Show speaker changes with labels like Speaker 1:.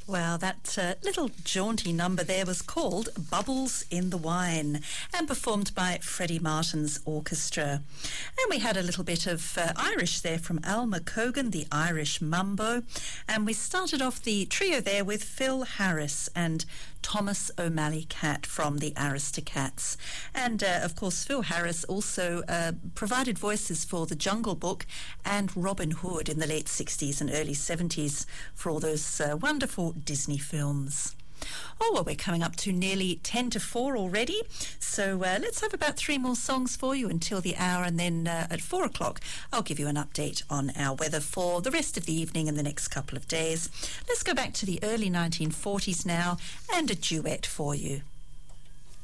Speaker 1: Well, that little jaunty number there was called Bubbles in the Wine and performed by Freddie Martin's orchestra. And we had a little bit of Irish there from Al McCogan, the Irish Mambo. And we started off the trio there with Phil Harris and Thomas O'Malley Cat from the Aristocats. And, of course, Phil Harris also provided voices for The Jungle Book and Robin Hood in the late 60s and early 70s for all those wonderful Disney films. Oh, well, we're coming up to nearly 10 to 4 already, so let's have about 3 more songs for you until the hour, and then at 4 o'clock I'll give you an update on our weather for the rest of the evening and the next couple of days. Let's go back to the early 1940s now and a duet for you.